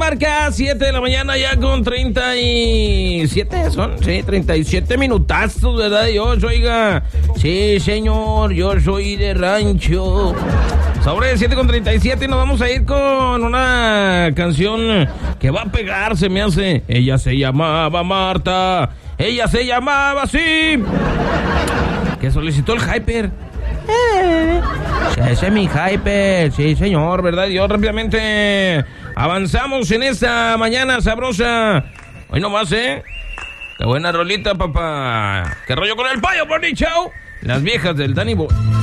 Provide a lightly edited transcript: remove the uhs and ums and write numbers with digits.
marca 7 de la mañana ya con 37, son, sí, 37 minutazos, ¿verdad? Dios, oiga, sí, señor, yo soy de rancho. Sobre 7 con 37 y nos vamos a ir con una canción que va a pegar, se me hace. Ella se llamaba Marta, ella se llamaba así, que solicitó el Hyper. Ese es mi Hyper, sí señor, ¿verdad? Yo rápidamente avanzamos en esta mañana sabrosa. Hoy nomás, Qué buena rolita, papá. ¿Qué rollo con el Payo Morning Show? Las viejas del Danny Boy.